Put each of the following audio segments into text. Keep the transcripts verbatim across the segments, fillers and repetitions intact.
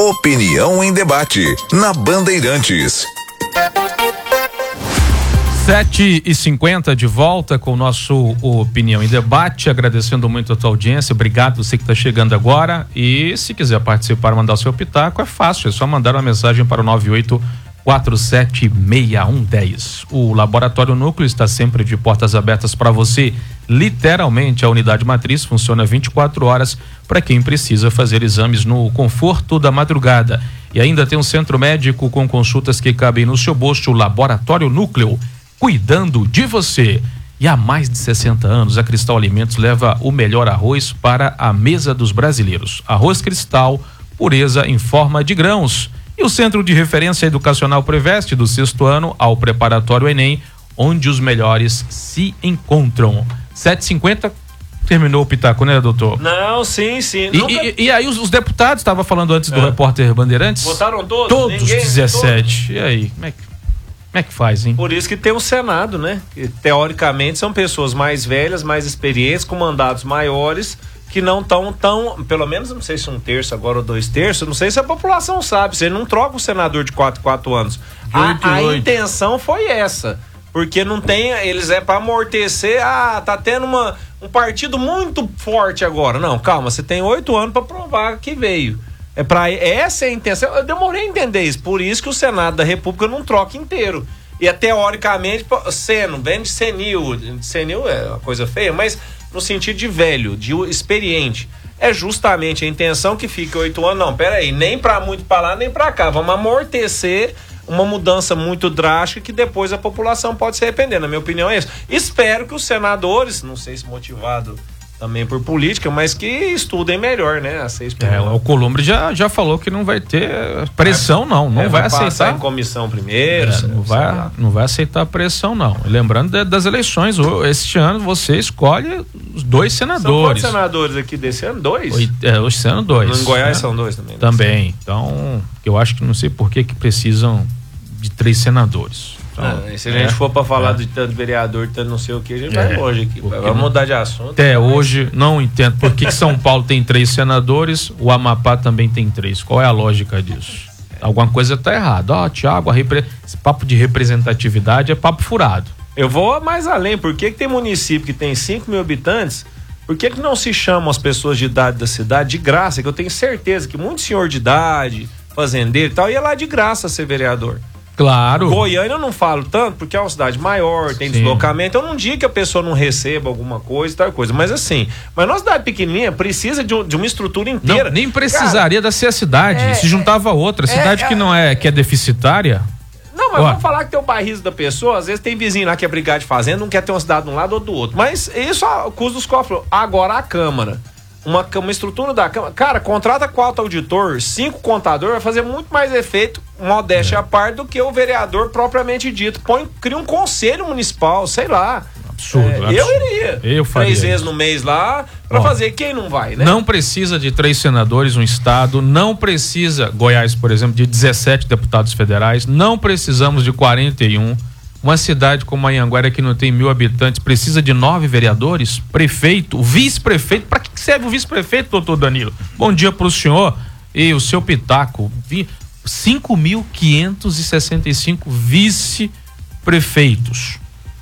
Opinião em Debate, na Bandeirantes. sete e cinquenta de volta com o nosso Opinião em Debate, agradecendo muito a tua audiência, obrigado você que está chegando agora, e se quiser participar, mandar o seu pitaco, é fácil, é só mandar uma mensagem para o nove oito quatro sete seis um um zero. O Laboratório Núcleo está sempre de portas abertas para você, literalmente. A unidade matriz funciona vinte e quatro horas para quem precisa fazer exames no conforto da madrugada. E ainda tem um centro médico com consultas que cabem no seu bolso, o Laboratório Núcleo, cuidando de você. E há mais de sessenta anos, a Cristal Alimentos leva o melhor arroz para a mesa dos brasileiros. Arroz Cristal, pureza em forma de grãos. E o Centro de Referência Educacional Preveste, do sexto ano ao preparatório Enem, onde os melhores se encontram. sete e cinquenta, terminou o pitaco, né, doutor? Não, sim, sim. E, Nunca... e, e aí os, os deputados, estava falando antes do é. repórter Bandeirantes? Votaram todos? Todos, Ninguém, dezessete. Todos. E aí, como é que... Como é que faz, hein? Por isso que tem o Senado, né? Que, teoricamente são pessoas mais velhas, mais experientes, com mandatos maiores, que não estão tão, pelo menos, não sei se um terço agora ou dois terços, não sei se a população sabe, você não troca o senador de quatro, quatro anos. A, a intenção foi essa, porque não tem, eles é para amortecer, ah, tá tendo uma, um partido muito forte agora. Não, calma, você tem oito anos para provar que veio. É para essa é a intenção. Eu demorei a entender isso, por isso que o Senado da República não troca inteiro. E é, teoricamente, seno, vem de senil, senil é uma coisa feia, mas no sentido de velho, de experiente. É justamente a intenção que fique oito anos. Não, peraí, nem para muito para lá, nem para cá. Vamos amortecer uma mudança muito drástica que depois a população pode se arrepender. Na minha opinião é isso. Espero que os senadores, não sei se motivado também por política, mas que estudem melhor, né? A seis é, o Columbre já, já falou que não vai ter pressão, não. Não é, vai, vai aceitar. Passar em comissão primeiro. É, não, vai, não vai aceitar pressão, não. Lembrando de, das eleições, este ano você escolhe os dois senadores. São quantos senadores aqui desse ano? Dois? Oito, é, hoje sendo dois. Em Goiás né? são dois também. Também. Então, eu acho que não sei por que que precisam de três senadores. Então, ah, se a gente é, for para falar é. de tanto vereador, de tanto não sei o que, a gente é, vai longe aqui. Vamos mudar de assunto. Até mas... hoje, não entendo por que, que São Paulo tem três senadores, o Amapá também tem três. Qual é a lógica disso? Alguma coisa está errada. Ó, oh, Tiago, repre... esse papo de representatividade é papo furado. Eu vou mais além. Por que, que tem município que tem cinco mil habitantes? Por que, que não se chamam as pessoas de idade da cidade de graça? Que eu tenho certeza que muito senhor de idade, fazendeiro e tal, ia lá de graça ser vereador. Claro. Goiânia eu não falo tanto porque é uma cidade maior, tem Sim. deslocamento. Eu não digo que a pessoa não receba alguma coisa e tal coisa, mas assim, mas nossa cidade pequenininha precisa de, um, de uma estrutura inteira. Não, nem precisaria Cara, da ser a cidade, é, se juntava a outra. A cidade é, que não é, que é deficitária. Não, mas Ué. vamos falar que tem o bairrismo da pessoa, às vezes tem vizinho lá que é brigar de fazenda, não quer ter uma cidade de um lado ou do outro. Mas isso é o custo dos cofres. Agora a Câmara. Uma, uma estrutura da Câmara. Cara, contrata quatro auditor, cinco contador, vai fazer muito mais efeito, modéstia é. à parte, do que o vereador propriamente dito. Põe, cria um conselho municipal, sei lá. Absurdo, é, absurdo. Eu iria. Eu faria Três vezes isso. no mês lá, pra Bom, fazer. Quem não vai, né? Não precisa de três senadores, um estado, não precisa, Goiás, por exemplo, de dezessete deputados federais, não precisamos de quarenta e um. Uma cidade como Anhanguera, que não tem mil habitantes, precisa de nove vereadores, prefeito, vice-prefeito. Para que serve o vice-prefeito, doutor Danilo? Bom dia para o senhor e o seu pitaco. cinco mil quinhentos e sessenta e cinco vice-prefeitos.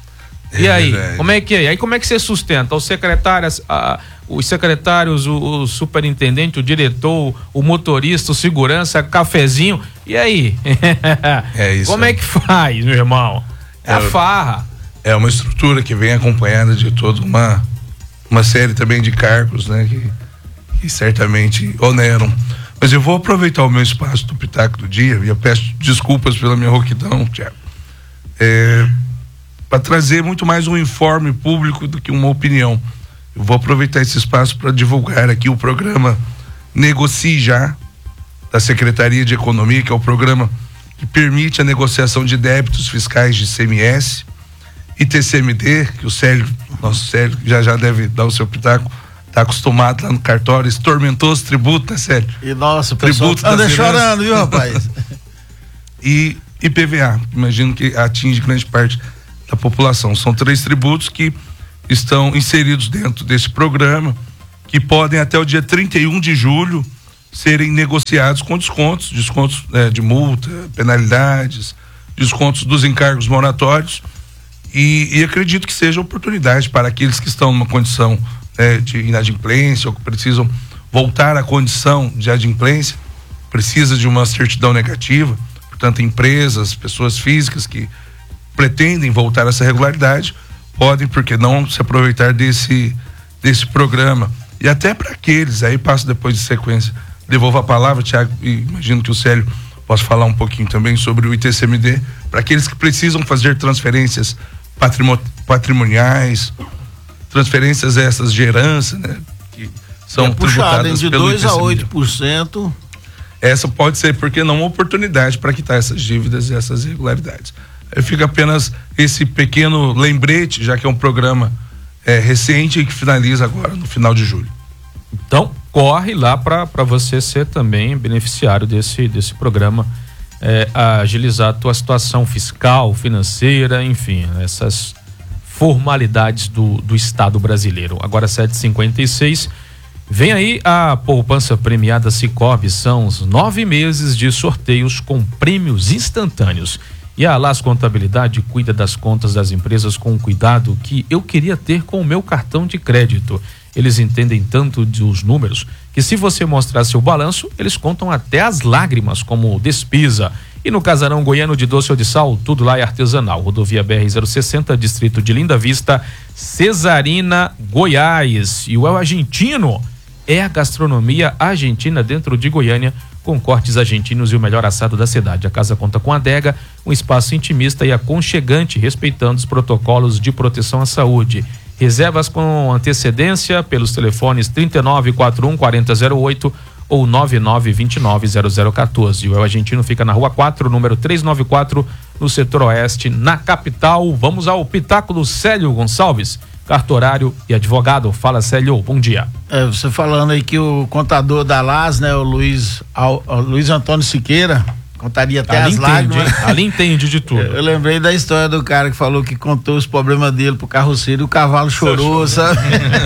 E é aí, verdade. como é que é? Aí como é que você sustenta? Os secretários, a, os secretários, o, o superintendente, o diretor, o motorista, o segurança, cafezinho. E aí? É isso. Como é que faz, meu irmão? É a farra. É uma estrutura que vem acompanhada de toda uma, uma série também de cargos, né? Que, que certamente oneram. Mas eu vou aproveitar o meu espaço do Pitaco do Dia, e eu peço desculpas pela minha rouquidão, Tiago, é, para trazer muito mais um informe público do que uma opinião. Eu vou aproveitar esse espaço para divulgar aqui o programa Negocie Já, da Secretaria de Economia, que é o programa que permite a negociação de débitos fiscais de I C M S e T C M D, que o Célio, nosso Célio, já já deve dar o seu pitaco, está acostumado lá no cartório, esse tormentoso tributo, né, Célio? E nossa, o pessoal anda chorando, viu, rapaz? E I P V A, imagino que atinge grande parte da população. São três tributos que estão inseridos dentro desse programa, que podem até o dia trinta e um de julho serem negociados com descontos, descontos é, de multa, penalidades, descontos dos encargos moratórios, e, e acredito que seja oportunidade para aqueles que estão numa condição é, de inadimplência ou que precisam voltar à condição de adimplência, precisa de uma certidão negativa, portanto empresas, pessoas físicas que pretendem voltar a essa regularidade, podem, porque não, se aproveitar desse, desse programa. E até para aqueles, aí passo depois de sequência, devolvo a palavra, Tiago, e imagino que o Célio possa falar um pouquinho também sobre o I T C M D, para aqueles que precisam fazer transferências patrimo- patrimoniais, transferências essas de herança, né, que são é puxado, tributadas de pelo dois a I T C M D. oito por cento. Essa pode ser, porque não, uma oportunidade para quitar essas dívidas e essas irregularidades. Fica apenas esse pequeno lembrete, já que é um programa é, recente e que finaliza agora no final de julho. Então, corre lá para você ser também beneficiário desse, desse programa, é, agilizar a tua situação fiscal, financeira, enfim, essas formalidades do, do Estado brasileiro. Agora sete e cinquenta e seis, vem aí a poupança premiada Sicoob, são os nove meses de sorteios com prêmios instantâneos. E a Las Contabilidade cuida das contas das empresas com o cuidado que eu queria ter com o meu cartão de crédito. Eles entendem tanto dos números que, se você mostrar seu balanço, eles contam até as lágrimas como despesa. E no Casarão Goiano de Doce ou de Sal, tudo lá é artesanal. Rodovia B R zero sessenta, distrito de Linda Vista, Cesarina, Goiás. E o El Argentino é a gastronomia argentina dentro de Goiânia, com cortes argentinos e o melhor assado da cidade. A casa conta com adega, um espaço intimista e aconchegante, respeitando os protocolos de proteção à saúde. Reservas com antecedência pelos telefones trinta e nove, quarenta e um, quarenta zero oito ou nove nove dois nove zero zero um quatro. O El Argentino fica na rua quatro, número trezentos e noventa e quatro, no setor oeste, na capital. Vamos ao pitaco do Célio Gonçalves, cartorário e advogado. Fala, Célio, bom dia. É, você falando aí que o contador da Las, né, o Luiz, o Luiz Antônio Siqueira, contaria até ali as entende, lágrimas. Ali entende de tudo. Eu, eu lembrei da história do cara que falou que contou os problemas dele pro carroceiro e o cavalo chorou, sabe?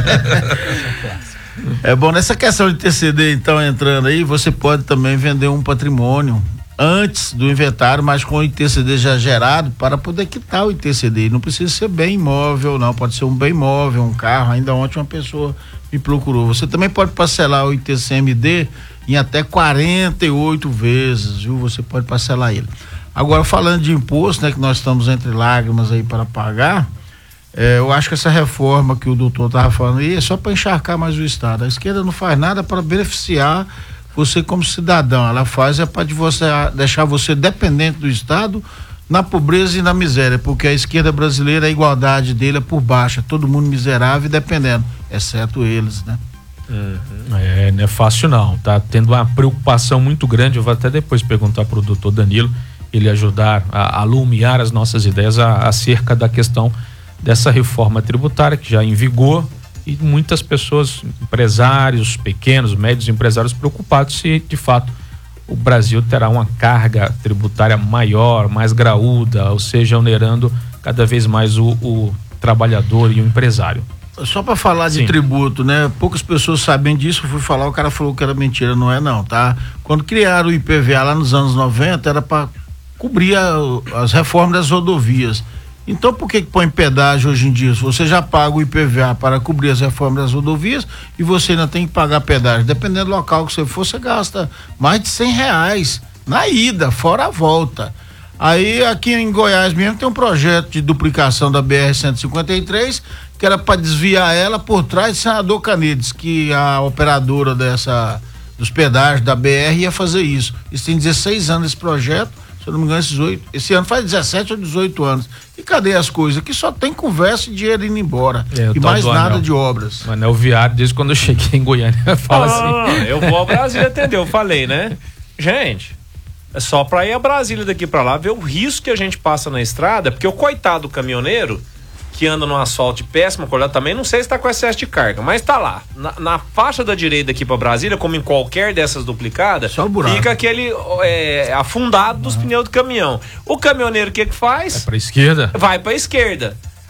É bom, nessa questão de T C D, então, entrando aí, você pode também vender um patrimônio antes do inventário, mas com o I T C D já gerado, para poder quitar o I T C D. Não precisa ser bem imóvel, não, pode ser um bem imóvel, um carro. Ainda ontem uma pessoa me procurou. Você também pode parcelar o I T C M D em até quarenta e oito vezes, viu? Você pode parcelar ele. Agora, falando de imposto, né, que nós estamos entre lágrimas aí para pagar, é, eu acho que essa reforma que o doutor estava falando aí é só para encharcar mais o Estado. A esquerda não faz nada para beneficiar você como cidadão. Ela faz é para de você, deixar você dependente do Estado na pobreza e na miséria, porque a esquerda brasileira, a igualdade dele é por baixa, todo mundo miserável e dependendo, exceto eles, né? Uhum. É, não é fácil não, tá tendo uma preocupação muito grande. Eu vou até depois perguntar pro doutor Danilo, ele ajudar a, a alumiar as nossas ideias a, acerca da questão dessa reforma tributária que já em vigor, e muitas pessoas, empresários, pequenos, médios empresários preocupados se de fato o Brasil terá uma carga tributária maior, mais graúda, ou seja, onerando cada vez mais o, o trabalhador e o empresário. Só para falar de Sim. tributo, né? Poucas pessoas sabem disso. Eu fui falar, o cara falou que era mentira. Não é não, tá? Quando criaram o I P V A lá nos anos noventa, era para cobrir a, as reformas das rodovias. Então, por que que põe pedágio hoje em dia? Você já paga o I P V A para cobrir as reformas das rodovias e você ainda tem que pagar pedágio. Dependendo do local que você for, você gasta mais de cem reais na ida, fora a volta. Aí, aqui em Goiás mesmo, tem um projeto de duplicação da B R cento e cinquenta e três, que era para desviar ela por trás de Senador Canedes, que a operadora dessa, dos pedágios da B R ia fazer isso. Isso tem dezesseis anos esse projeto, se eu não me engano, esses oito, esse ano faz dezessete ou dezoito anos. E cadê as coisas? Aqui só tem conversa e dinheiro indo embora. É, e mais nada anel. de obras. O anel viário, desde quando eu cheguei em Goiânia, fala não, assim. Não, não, eu vou a Brasília atender, eu falei, né? Gente, é só pra ir a Brasília daqui pra lá, ver o risco que a gente passa na estrada, porque o coitado do caminhoneiro, que anda no asfalto de péssima qualidade, também não sei se tá com excesso de carga, mas tá lá, na, na faixa da direita aqui pra Brasília, como em qualquer dessas duplicadas, só o buraco. Fica aquele é, afundado dos uhum. pneus do caminhão. O caminhoneiro o que que faz? Vai pra esquerda. Vai pra esquerda.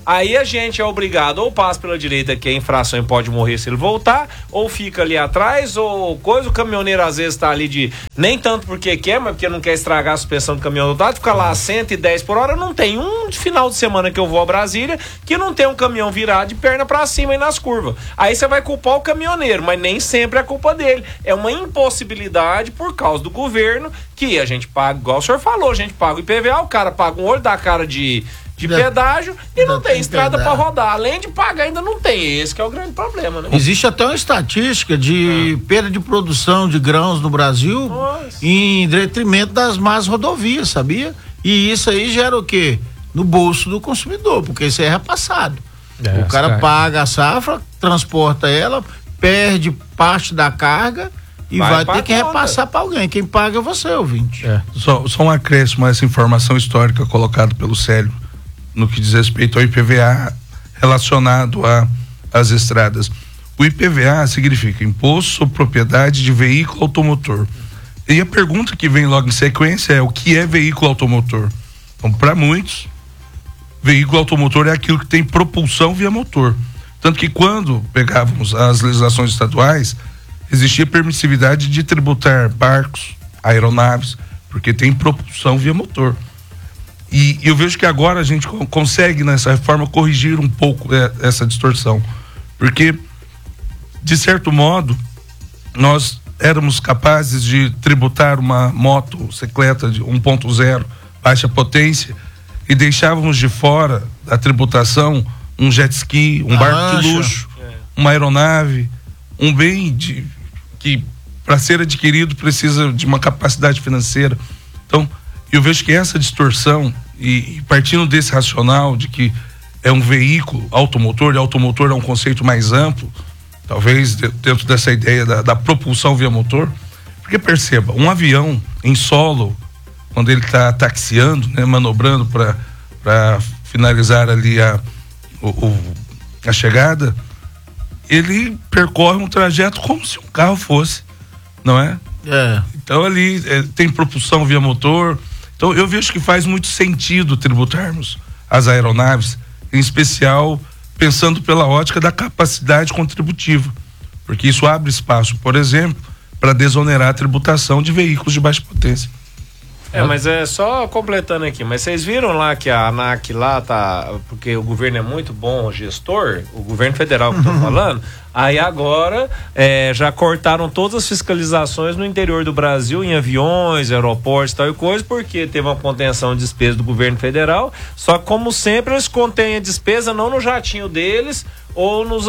Aí a gente é obrigado ou passa pela direita, que é infração e pode morrer se ele voltar, ou fica ali atrás, ou coisa, o caminhoneiro às vezes tá ali de, nem tanto porque quer, mas porque não quer estragar a suspensão do caminhão do outro lado, fica lá a cento e dez por hora, não tem um final de semana que eu vou a Brasília que não tem um caminhão virado de perna pra cima e nas curvas. Aí você vai culpar o caminhoneiro, mas nem sempre é culpa dele. É uma impossibilidade por causa do governo, que a gente paga, igual o senhor falou, a gente paga o I P V A, o cara paga um olho da cara de de pedágio e não tem estrada para rodar. Além de pagar, ainda não tem. Esse que é o grande problema, né? Existe até uma estatística de ah. perda de produção de grãos no Brasil. Nossa. Em detrimento das más rodovias, sabia? E isso aí gera o quê? No bolso do consumidor, porque isso é repassado. É, o cara, cara paga a safra, transporta ela, perde parte da carga e vai, vai ter que conta. repassar para alguém. Quem paga é você, ouvinte. É. Só, só um acréscimo a essa informação histórica colocada pelo Célio no que diz respeito ao I P V A relacionado às estradas. O I P V A significa Imposto sobre Propriedade de Veículo Automotor. E a pergunta que vem logo em sequência é: o que é veículo automotor? Então, para muitos, veículo automotor é aquilo que tem propulsão via motor. Tanto que quando pegávamos as legislações estaduais, existia permissividade de tributar barcos, aeronaves, porque tem propulsão via motor. E eu vejo que agora a gente consegue, nessa reforma, corrigir um pouco essa distorção. Porque, de certo modo, nós éramos capazes de tributar uma motocicleta de um ponto zero, baixa potência, e deixávamos de fora da tributação um jet ski, um barco de luxo, uma aeronave, um bem de, que, para ser adquirido, precisa de uma capacidade financeira. Então, eu vejo que essa distorção, e, e partindo desse racional de que é um veículo automotor, e automotor é um conceito mais amplo, talvez de, dentro dessa ideia da, da propulsão via motor, porque perceba, um avião em solo, quando ele está taxiando, né, manobrando para finalizar ali a, o, o, a chegada, ele percorre um trajeto como se um carro fosse, não é? É. Então ali é, tem propulsão via motor. Então eu vejo que faz muito sentido tributarmos as aeronaves, em especial pensando pela ótica da capacidade contributiva, porque isso abre espaço, por exemplo, para desonerar a tributação de veículos de baixa potência. É, mas é só completando aqui, mas vocês viram lá que a ANAC lá tá, porque o governo é muito bom gestor, o governo federal que eu tô falando, aí agora é, já cortaram todas as fiscalizações no interior do Brasil, em aviões, aeroportos e tal e coisa, porque teve uma contenção de despesa do governo federal, só que como sempre eles contêm a despesa não no jatinho deles ou nos,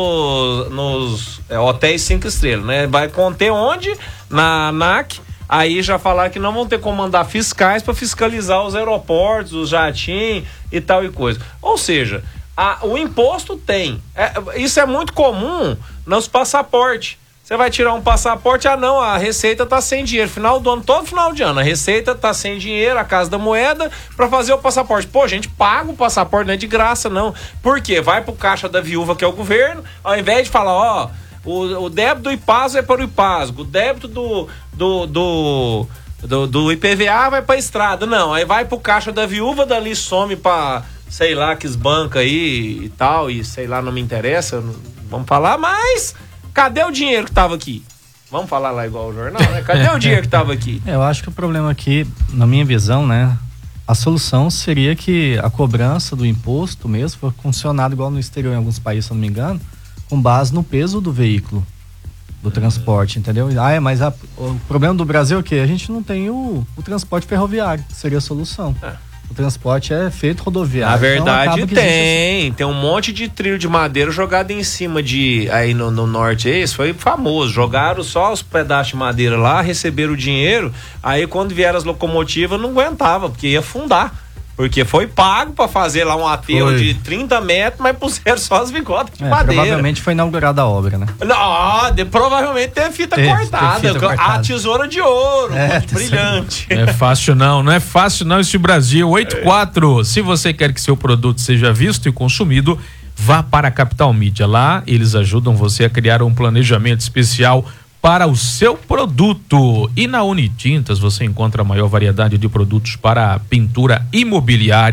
nos, nos é, hotéis cinco estrelas, né? Vai conter onde? Na ANAC. Aí já falaram que não vão ter como mandar fiscais para fiscalizar os aeroportos, os jatinhos e tal e coisa. Ou seja, a, o imposto tem. É, isso é muito comum nos passaportes. Você vai tirar um passaporte, ah não, a Receita tá sem dinheiro. Final do ano, todo final de ano, a Receita tá sem dinheiro, a Casa da Moeda, para fazer o passaporte. Pô, a gente paga o passaporte, não é de graça não. Por quê? Vai pro caixa da viúva, que é o governo, ao invés de falar, ó... O, o débito do IPASO é para o IPASGO, o débito do, do, do, do, do I P V A vai para a estrada. Não, aí vai pro caixa da viúva, dali some para, sei lá, que esbanca aí e tal, e sei lá, não me interessa, não, vamos falar, mas cadê o dinheiro que estava aqui? Vamos falar lá igual o jornal, né? Cadê o dinheiro que estava aqui? Eu acho que o problema aqui, na minha visão, né, a solução seria que a cobrança do imposto mesmo for funcionado igual no exterior, em alguns países, se eu não me engano, com base no peso do veículo, do transporte, entendeu? Ah, é, mas a, o problema do Brasil é que a gente não tem o, o transporte ferroviário, que seria a solução. É. O transporte é feito rodoviário. Na verdade, então tem. Assim. Tem um monte de trilho de madeira jogado em cima de... Aí no, no norte, isso foi famoso. Jogaram só os pedaços de madeira lá, receberam o dinheiro, aí quando vieram as locomotivas não aguentava, porque ia afundar. Porque foi pago para fazer lá um aterro de trinta metros, mas puseram só as bigotas de é, madeira. Provavelmente foi inaugurada a obra, né? Não, de, provavelmente teve fita teve, cortada. Teve fita a cortada. Tesoura de ouro, é, brilhante. Não é fácil não, não é fácil não este Brasil. oito quatro, se você quer que seu produto seja visto e consumido, vá para a Capital Mídia. Lá eles ajudam você a criar um planejamento especial para o seu produto. E na Unitintas você encontra a maior variedade de produtos para a pintura imobiliária,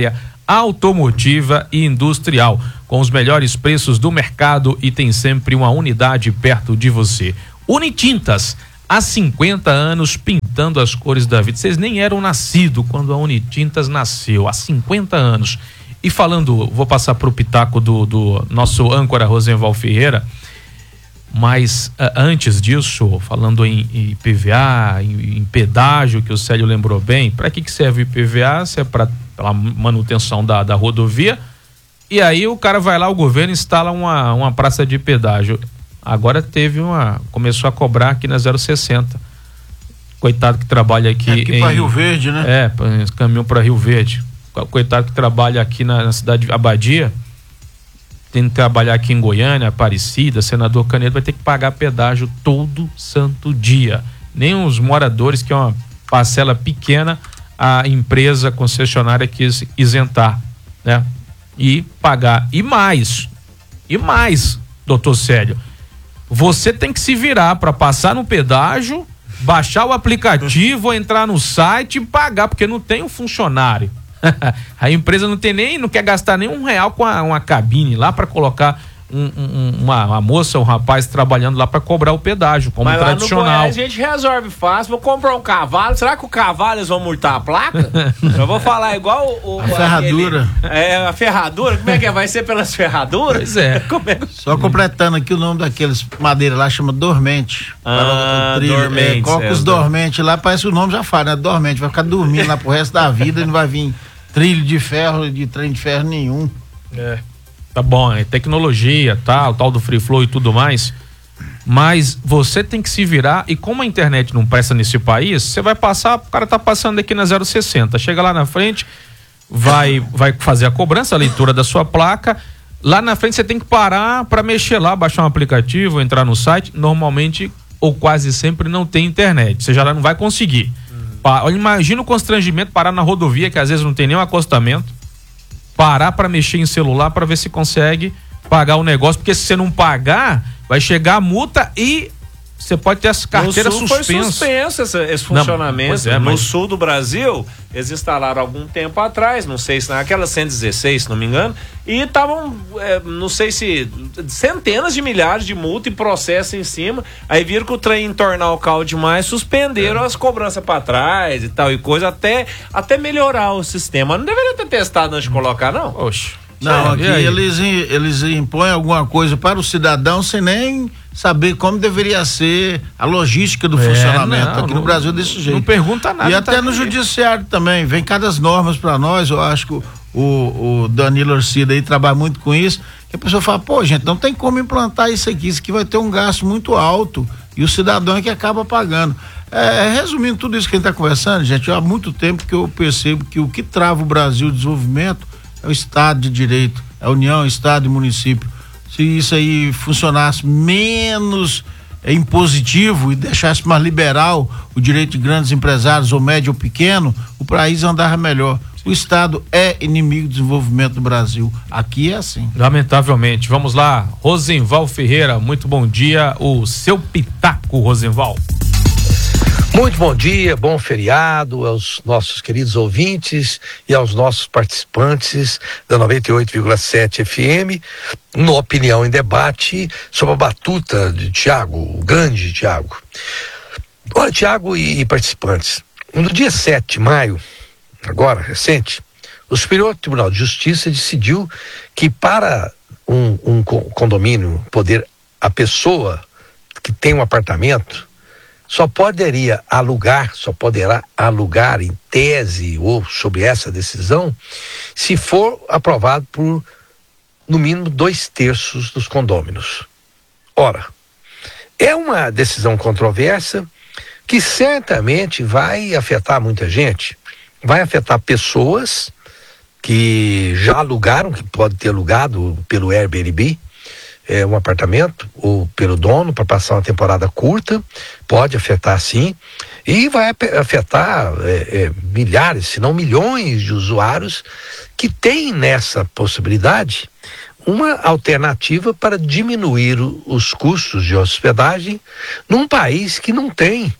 automotiva e industrial, com os melhores preços do mercado e tem sempre uma unidade perto de você. Unitintas, há cinquenta anos pintando as cores da vida. Vocês nem eram nascidos quando a Unitintas nasceu, há cinquenta anos. E falando, vou passar para o pitaco do, do nosso âncora Rosenval Ferreira, mas uh, antes disso, falando em, em I P V A, em, em pedágio, que o Célio lembrou bem, para que, que serve o I P V A? Se é para a manutenção da, da rodovia, e aí o cara vai lá, o governo instala uma, uma praça de pedágio. Agora teve uma, começou a cobrar aqui na zero sessenta. Coitado que trabalha aqui. É aqui em, para Rio Verde, né? É, caminho para Rio Verde. Coitado que trabalha aqui na, na cidade de Abadia, tem que trabalhar aqui em Goiânia, Aparecida, Senador Canedo, vai ter que pagar pedágio todo santo dia. Nem os moradores, que é uma parcela pequena, a empresa concessionária quis isentar, né? E pagar. E mais, e mais, doutor Célio, você tem que se virar para passar no pedágio, baixar o aplicativo, entrar no site e pagar, porque não tem um funcionário. A empresa não tem nem, não quer gastar nem um real com a, uma cabine lá para colocar um, um, uma, uma moça, um rapaz trabalhando lá para cobrar o pedágio, como Mas tradicional. Lá no Goiás a gente resolve fácil. Vou comprar um cavalo. Será que o cavalo eles vão multar a placa? Eu vou falar igual o. o a ferradura. Aquele, é, a ferradura? Como é que é? Vai ser pelas ferraduras? Pois é. Como é? Só completando aqui o nome daqueles madeira lá, chama dormente. Ah, dormente. É, coloca é, os dormentes lá, parece que o nome já fala, né? Dormente. Vai ficar dormindo lá pro resto da vida e não vai vir trilho de ferro, de trem de ferro nenhum. É. Tá bom, é tecnologia, tá, o tal do free flow e tudo mais, mas você tem que se virar, e como a internet não presta nesse país, você vai passar, o cara tá passando aqui na zero sessenta, chega lá na frente, vai, vai fazer a cobrança, a leitura da sua placa, lá na frente você tem que parar para mexer lá, baixar um aplicativo, entrar no site, normalmente ou quase sempre não tem internet, você já não vai conseguir. Uhum. Imagina o constrangimento, parar na rodovia, que às vezes não tem nenhum acostamento, parar para mexer em celular para ver se consegue pagar o negócio, porque se você não pagar, vai chegar a multa e você pode ter as carteiras suspensas. Foi suspenso esse, esse funcionamento. Não, é, no mas... sul do Brasil, eles instalaram algum tempo atrás, não sei se naquela cento e dezesseis, se não me engano, e estavam, é, não sei se, centenas de milhares de multa e processo em cima. Aí viram que o trem entornar o carro demais, suspenderam é. as cobranças para trás e tal e coisa, até, até melhorar o sistema. Não deveria ter testado antes de colocar, não? Oxe. Não, aqui eles, eles impõem alguma coisa para o cidadão sem nem saber como deveria ser a logística do é, funcionamento. Não, aqui no não, Brasil desse jeito. Não pergunta nada. E até tá no aqui. Judiciário também, vem cada normas para nós. Eu acho que o, o Danilo Orcida aí trabalha muito com isso, que a pessoa fala, pô, gente, não tem como implantar isso aqui, isso aqui vai ter um gasto muito alto e o cidadão é que acaba pagando. É, resumindo tudo isso que a gente está conversando, gente, há muito tempo que eu percebo que o que trava o Brasil de desenvolvimento é o Estado de Direito, é a União, Estado e Município. Se isso aí funcionasse menos é, impositivo e deixasse mais liberal o direito de grandes empresários, ou médio ou pequeno, o país andava melhor. O Estado é inimigo do desenvolvimento do Brasil. Aqui é assim. Lamentavelmente. Vamos lá, Rosenval Ferreira, muito bom dia. O seu pitaco, Rosenval. Muito bom dia, bom feriado aos nossos queridos ouvintes e aos nossos participantes da noventa e oito vírgula sete F M, no Opinião em Debate, sob a batuta de Tiago, o grande Tiago. Olha, Tiago e, e participantes, no dia sete de maio, agora, recente, o Superior Tribunal de Justiça decidiu que para um, um condomínio poder, a pessoa que tem um apartamento só poderia alugar, só poderá alugar em tese ou sobre essa decisão, se for aprovado por no mínimo dois terços dos condôminos. Ora, é uma decisão controversa que certamente vai afetar muita gente, vai afetar pessoas que já alugaram, que pode ter alugado pelo Airbnb, É, um apartamento ou pelo dono para passar uma temporada curta, pode afetar sim, e vai afetar é, é, milhares, se não milhões de usuários que têm nessa possibilidade uma alternativa para diminuir o, os custos de hospedagem num país que não tem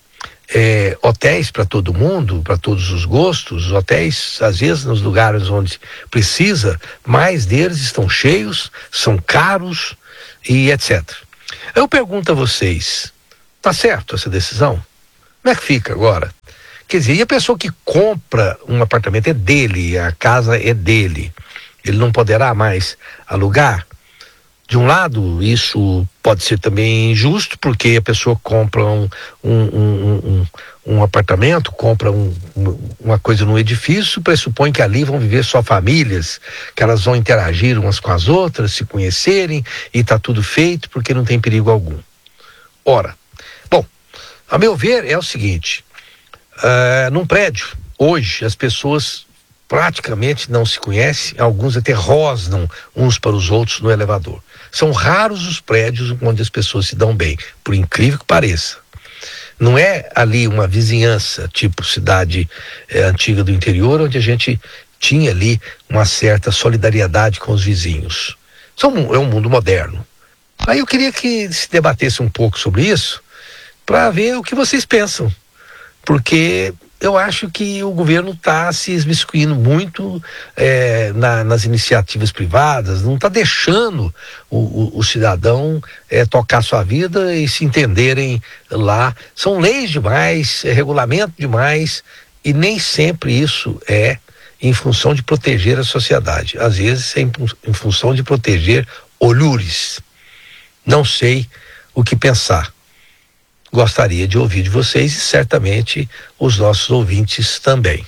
é, hotéis para todo mundo, para todos os gostos, hotéis, às vezes, nos lugares onde precisa, mais deles estão cheios, são caros e etcétera. Eu pergunto a vocês, tá certo essa decisão? Como é que fica agora? Quer dizer, e a pessoa que compra um apartamento é dele, a casa é dele, ele não poderá mais alugar? De um lado, isso pode ser também injusto, porque a pessoa compra um, um, um, um, um apartamento, compra um, uma coisa num edifício, pressupõe que ali vão viver só famílias, que elas vão interagir umas com as outras, se conhecerem, e está tudo feito porque não tem perigo algum. Ora, bom, a meu ver é o seguinte, uh, num prédio, hoje as pessoas praticamente não se conhecem, alguns até rosnam uns para os outros no elevador. São raros os prédios onde as pessoas se dão bem, por incrível que pareça. Não é ali uma vizinhança, tipo cidade é, antiga do interior, onde a gente tinha ali uma certa solidariedade com os vizinhos. São, é um mundo moderno. Aí eu queria que se debatesse um pouco sobre isso, para ver o que vocês pensam. Porque eu acho que o governo está se esmiscuindo muito é, na, nas iniciativas privadas, não está deixando o, o, o cidadão é, tocar sua vida e se entenderem lá. São leis demais, é regulamento demais, e nem sempre isso é em função de proteger a sociedade. Às vezes é em, em função de proteger olhures. Não sei o que pensar. Gostaria de ouvir de vocês e certamente os nossos ouvintes também.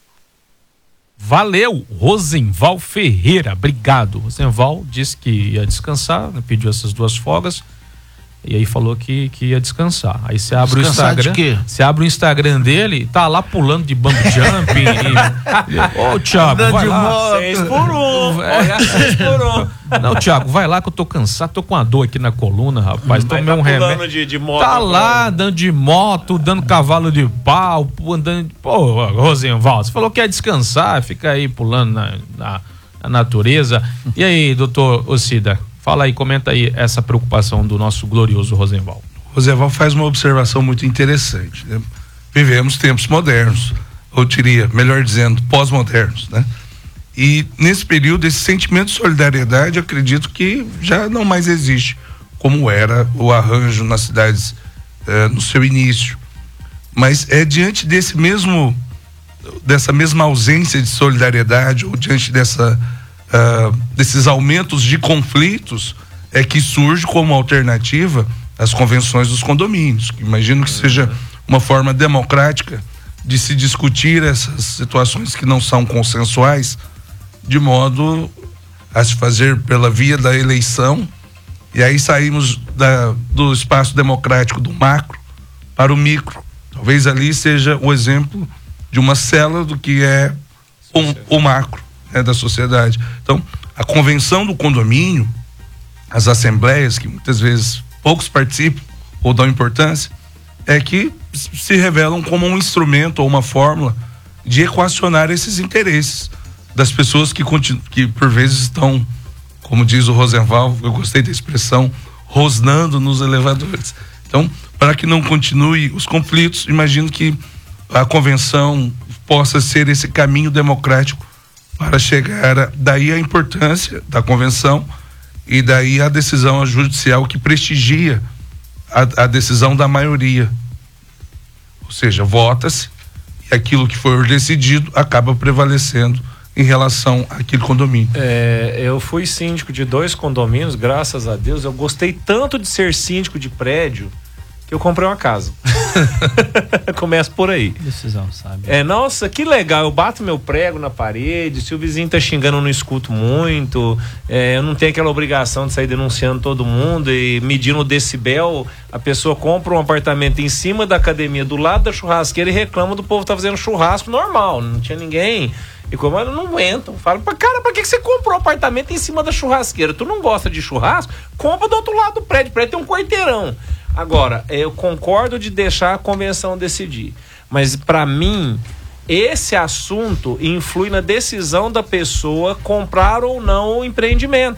Valeu, Rosenval Ferreira, obrigado. Rosenval disse que ia descansar, pediu essas duas folgas e aí falou que, que ia descansar. Aí você abre Descansar o Instagram, de quê? você abre o Instagram dele, tá lá pulando de bungee jumping. e... Ô, Thiago, Andando vai de lá. moto. Seis por um. É. Olha, seis por um. Não, Thiago, vai lá que eu tô cansado, tô com uma dor aqui na coluna, rapaz. Tomei tá um pulando remédio. de- de moto tá agora. lá, andando de moto, dando cavalo de pau, andando. Pô, Rosenval, você falou que ia descansar, fica aí pulando na, na, na natureza. E aí, doutor Ocida, fala aí, comenta aí essa preocupação do nosso glorioso Rosenval. Rosenval faz uma observação muito interessante, né? Vivemos tempos modernos, ou diria, melhor dizendo, pós-modernos, né? E nesse período, esse sentimento de solidariedade, eu acredito que já não mais existe, como era o arranjo nas cidades eh, no seu início. Mas é diante desse mesmo, dessa mesma ausência de solidariedade, ou diante dessa, uh, desses aumentos de conflitos, é que surge como alternativa as convenções dos condomínios. Imagino que seja uma forma democrática de se discutir essas situações que não são consensuais, de modo a se fazer pela via da eleição, e aí saímos da, do espaço democrático do macro para o micro. Talvez ali seja o exemplo de uma célula do que é o, o macro, né, da sociedade. Então, a convenção do condomínio, as assembleias, que muitas vezes poucos participam ou dão importância, é que se revelam como um instrumento ou uma fórmula de equacionar esses interesses das pessoas que, que por vezes estão, como diz o Rosenval, eu gostei da expressão, rosnando nos elevadores. Então, para que não continue os conflitos, imagino que a convenção possa ser esse caminho democrático para chegar a, daí a importância da convenção e daí a decisão judicial que prestigia a, a decisão da maioria. Ou seja, vota-se e aquilo que for decidido acaba prevalecendo em relação àquele condomínio. É, eu fui síndico de dois condomínios, graças a Deus. Eu gostei tanto de ser síndico de prédio que eu comprei uma casa. Começa por aí. Decisão, sabe? É, nossa, que legal. Eu bato meu prego na parede. Se o vizinho tá xingando, eu não escuto muito. É, eu não tenho aquela obrigação de sair denunciando todo mundo e medindo o decibel. A pessoa compra um apartamento em cima da academia, do lado da churrasqueira, e reclama do povo tá fazendo churrasco normal. Não tinha ninguém. E como eu não aguento, falo, cara, pra que, que você comprou um apartamento em cima da churrasqueira? Tu não gosta de churrasco? Compra do outro lado do prédio. O prédio tem um quarteirão. Agora, eu concordo de deixar a convenção decidir. Mas, pra mim, esse assunto influi na decisão da pessoa comprar ou não o empreendimento.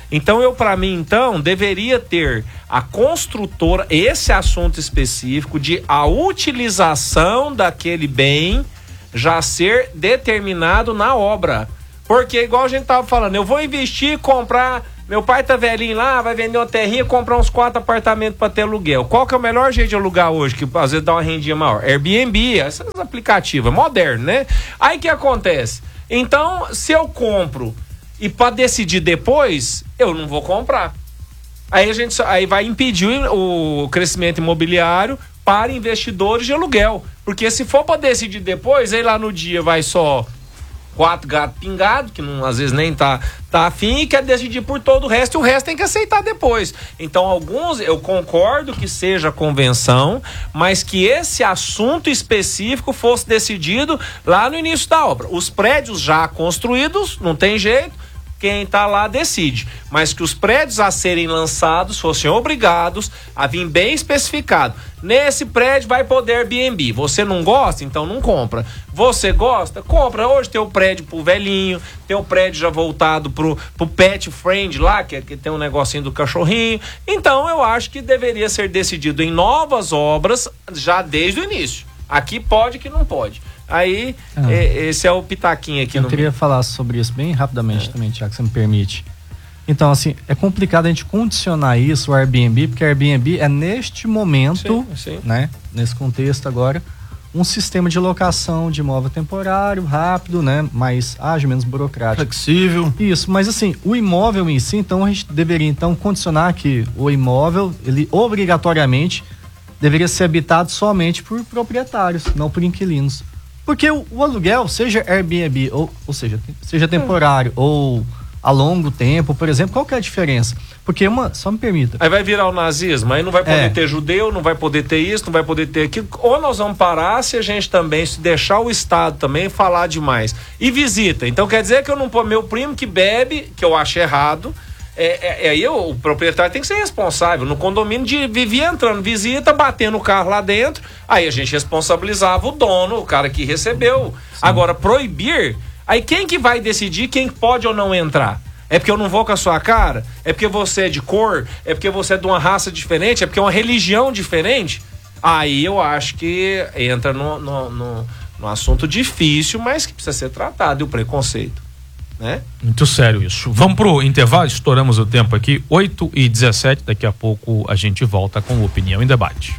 Então eu, para mim, então, deveria ter a construtora, esse assunto específico de a utilização daquele bem já ser determinado na obra. Porque, igual a gente tava falando, eu vou investir, comprar, meu pai tá velhinho lá, vai vender uma terrinha, comprar uns quatro apartamentos para ter aluguel. Qual que é o melhor jeito de alugar hoje, que às vezes dá uma rendinha maior? Airbnb, esses aplicativos, moderno, né? Aí o que acontece? Então, se eu compro e para decidir depois, eu não vou comprar. Aí a gente aí vai impedir o crescimento imobiliário para investidores de aluguel. Porque se for para decidir depois, aí lá no dia vai só quatro gatos pingados, que não, às vezes nem tá, tá afim, e quer decidir por todo o resto, e o resto tem que aceitar depois. Então, alguns, eu concordo que seja convenção, mas que esse assunto específico fosse decidido lá no início da obra. Os prédios já construídos, não tem jeito, quem está lá decide, mas que os prédios a serem lançados fossem obrigados a vir bem especificado. Nesse prédio vai poder Airbnb. Você não gosta? Então não compra. Você gosta? Compra. Hoje tem o prédio pro velhinho, tem o prédio já voltado pro, pro pet friend lá, que, que tem um negocinho do cachorrinho. Então eu acho que deveria ser decidido em novas obras já desde o início. Aqui pode, que não pode. Aí, ah. é, esse é o pitaquinho aqui. Eu no queria meio. falar sobre isso bem rapidamente é. também, Tiago, se me permite. Então, assim, é complicado a gente condicionar isso, o Airbnb, porque o Airbnb é neste momento, sim, sim. né, nesse contexto agora, um sistema de locação de imóvel temporário, rápido, né, mais ágil, menos burocrático. Flexível. Isso, mas assim, o imóvel em si, então a gente deveria então condicionar que o imóvel, ele obrigatoriamente deveria ser habitado somente por proprietários, não por inquilinos. Porque o, o aluguel, seja Airbnb, ou, ou seja, seja temporário, é. ou a longo tempo, por exemplo, qual que é a diferença? Porque uma, só me permita. Aí vai virar o nazismo, aí não vai poder é. ter judeu, não vai poder ter isso, não vai poder ter aquilo. Ou nós vamos parar se a gente também, se deixar o Estado também falar demais. E visita. Então quer dizer que eu não pôr meu primo que bebe, que eu acho errado, é, é, aí o proprietário tem que ser responsável. No condomínio de, vivia entrando visita, batendo o carro lá dentro, aí a gente responsabilizava o dono, o cara que recebeu. Sim. Agora, proibir, aí quem que vai decidir quem pode ou não entrar? É porque eu não vou com a sua cara? É porque você é de cor? É porque você é de uma raça diferente? É porque é uma religião diferente? Aí eu acho que entra no, no, no, no assunto difícil, mas que precisa ser tratado, e o preconceito. Né? Muito sério isso. Vamos pro intervalo, estouramos o tempo aqui, oito e dezessete, daqui a pouco a gente volta com Opinião em Debate.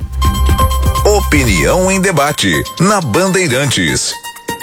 Opinião em Debate, na Bandeirantes.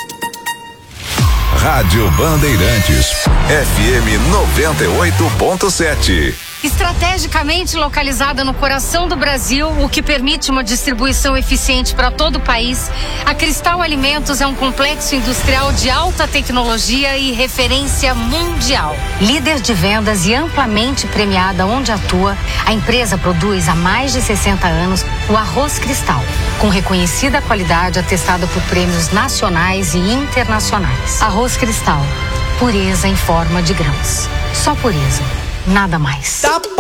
Rádio Bandeirantes, F M noventa e oito ponto sete. Estrategicamente localizada no coração do Brasil, o que permite uma distribuição eficiente para todo o país, a Cristal Alimentos é um complexo industrial de alta tecnologia e referência mundial. Líder de vendas e amplamente premiada onde atua, a empresa produz há mais de sessenta anos o arroz Cristal, com reconhecida qualidade atestada por prêmios nacionais e internacionais. Arroz Cristal, pureza em forma de grãos. Só pureza, nada mais. Tá